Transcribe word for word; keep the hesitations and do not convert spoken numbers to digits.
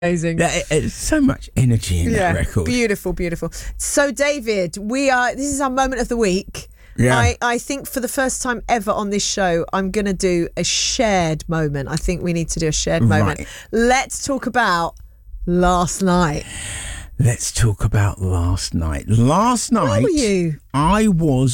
Amazing. Yeah, it's so much energy in Yeah, that record. beautiful, beautiful. So, David, we are. This is our moment of the week. Yeah. I, I think for the first time ever on this show, I'm going to do a shared moment. I think we need to do a shared moment. Right. Let's talk about last night. Let's talk about last night. Last night, Where were you? I was